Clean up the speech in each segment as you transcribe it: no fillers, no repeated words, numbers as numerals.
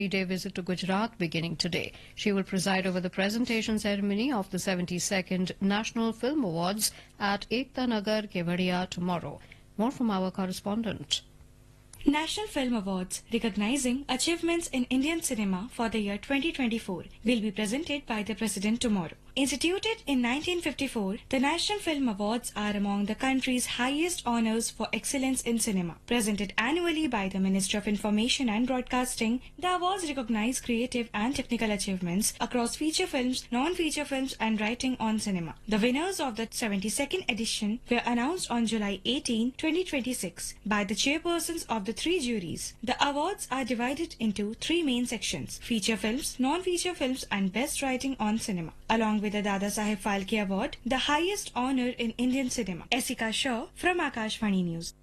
3-day visit to Gujarat beginning today. She will preside over the presentation ceremony of the 72nd National Film Awards at Ekta Nagar, Kevadia tomorrow. More from our correspondent. National Film Awards recognizing achievements in Indian cinema for the year 2024 will be presented by the President tomorrow. Instituted in 1954, the National Film Awards are among the country's highest honors for excellence in cinema. Presented annually by the Ministry of Information and Broadcasting, the awards recognize creative and technical achievements across feature films, non-feature films and writing on cinema. The winners of the 72nd edition were announced on July 18, 2026 by the chairpersons of the three juries. The awards are divided into three main sections: feature films, non-feature films and best writing on cinema. Along with the Dada Saheb Phalke Award, the highest honor in Indian cinema. Esika Shaw from Akashvani News.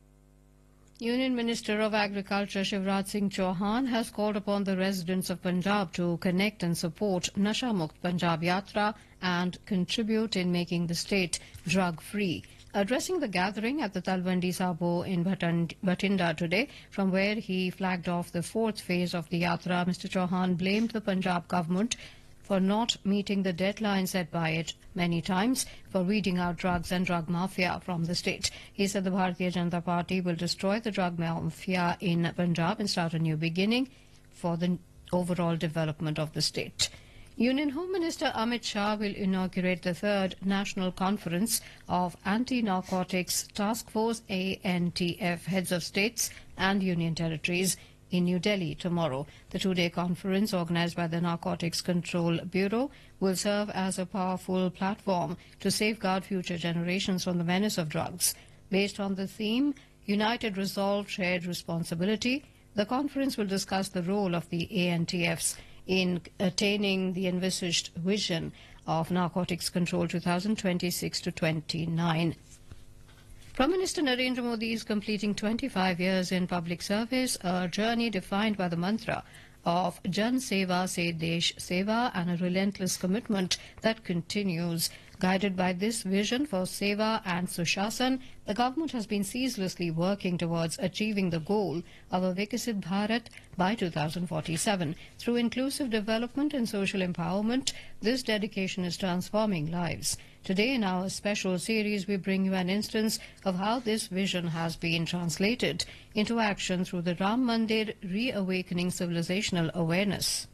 Union Minister of Agriculture Shivraj Singh Chauhan has called upon the residents of Punjab to connect and support Nasha Mukt Punjab Yatra and contribute in making the state drug-free. Addressing the gathering at the Talwandi Sabo in Bhatinda today, from where he flagged off the fourth phase of the Yatra, Mr. Chauhan blamed the Punjab government for not meeting the deadline set by it many times for weeding out drugs and drug mafia from the state. He said the Bharatiya Janata Party will destroy the drug mafia in Punjab and start a new beginning for the overall development of the state. Union Home Minister Amit Shah will inaugurate the third National Conference of Anti-Narcotics Task Force ANTF heads of states and union territories in New Delhi tomorrow. The two-day conference, organized by the Narcotics Control Bureau, will serve as a powerful platform to safeguard future generations from the menace of drugs. Based on the theme, United Resolve, Shared Responsibility, the conference will discuss the role of the ANTFs in attaining the envisaged vision of Narcotics Control 2026 to 29. Prime Minister Narendra Modi is completing 25 years in public service, a journey defined by the mantra of Jan Seva Se Desh Seva and a relentless commitment that continues. Guided by this vision for Seva and Sushasan, the government has been ceaselessly working towards achieving the goal of a Vikasit Bharat by 2047. Through inclusive development and social empowerment, this dedication is transforming lives. Today in our special series, we bring you an instance of how this vision has been translated into action through the Ram Mandir reawakening civilizational awareness.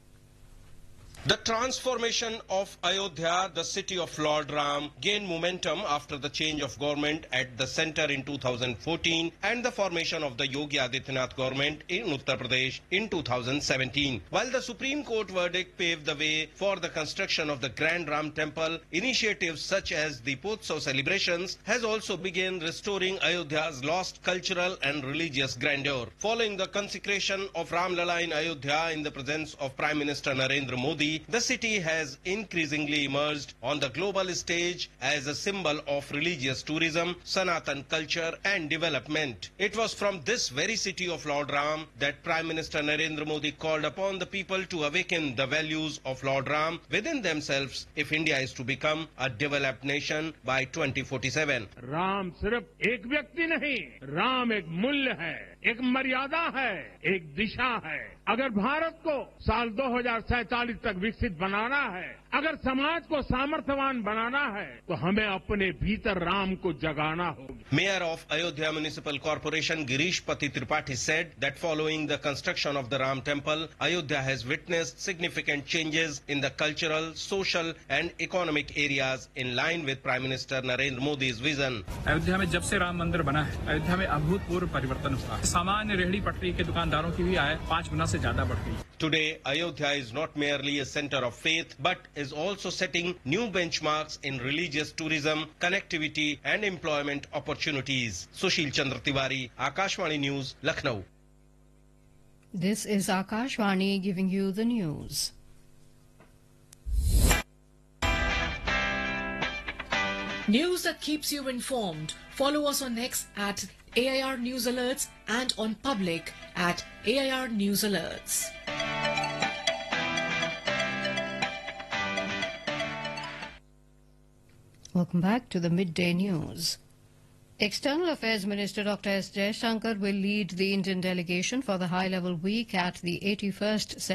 The transformation of Ayodhya, the city of Lord Ram, gained momentum after the change of government at the centre in 2014 and the formation of the Yogi Adityanath government in Uttar Pradesh in 2017. While the Supreme Court verdict paved the way for the construction of the Grand Ram Temple, initiatives such as the Potsav celebrations has also begun restoring Ayodhya's lost cultural and religious grandeur. Following the consecration of Ram Lala in Ayodhya in the presence of Prime Minister Narendra Modi, the city has increasingly emerged on the global stage as a symbol of religious tourism, Sanatan culture and development. It was from this very city of Lord Ram that Prime Minister Narendra Modi called upon the people to awaken the values of Lord Ram within themselves if India is to become a developed nation by 2047. Ram सिर्फ एक व्यक्ति नहीं, राम एक मूल्य है, एक मर्यादा है, एक दिशा है। अगर भारत को साल 2047 तक विकसित बनाना है, अगर समाज को सामर्थ्यवान बनाना है, तो हमें अपने भीतर राम को जगाना होगा। Mayor of Ayodhya Municipal Corporation Girish Pati Tripathi said that following the construction of the Ram Temple, Ayodhya has witnessed significant changes in the cultural, social and economic areas in line with Prime Minister Narendra Modi's vision. Ayodhya में जब से राम मंदिर बना है, अयोध्या में अभूतपूर्व परिवर्तन हुआ। सामान्य रेहड़ी पटरी के दुकानदारों की भी आय 5 गुना से ज्यादा बढ़ गई। Today, Ayodhya is not merely a center of faith, but is also setting new benchmarks in religious tourism, connectivity and employment opportunities. Sushil Chandra Tiwari, Akashvani News, Lucknow. This is Akashvani giving you the news. News that keeps you informed. Follow us on X at AIR News Alerts and on Public at AIR News Alerts. Welcome back to the Midday News. External Affairs Minister Dr. S. Jaishankar will lead the Indian delegation for the high-level week at the 81st